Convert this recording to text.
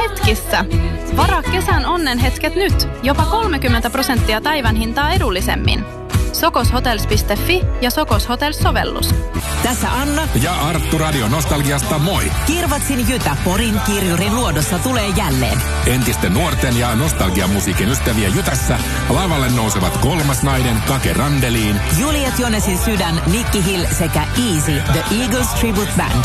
hetkissä. Varaa kesän onnenhetket nyt. Jopa 30% päivän hintaa edullisemmin. sokoshotels.fi ja Sokos Hotels-sovellus. Tässä Anna ja Arttu Radio Nostalgiasta moi. Kirvatsin Jytä Porin Kirjurin luodossa tulee jälleen. Entisten nuorten ja nostalgiamusiikin ystävien Jytässä lavalle nousevat Kolmas nainen Kake Randeliin, Juliet Jonesin sydän, Nicky Hill sekä Easy, The Eagles Tribute Band.